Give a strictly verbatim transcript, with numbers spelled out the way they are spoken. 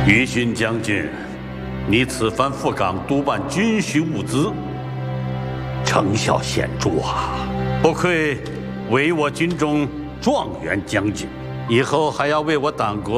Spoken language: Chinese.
于勋将军，你此番赴港督办军需物资，成效显著啊！不愧为我军中状元将军，以后还要为我党国